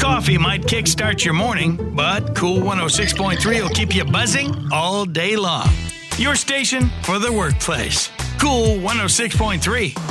coffee might kickstart your morning, but Cool 106.3 will keep you buzzing all day long. Your station for the workplace. Cool 106.3.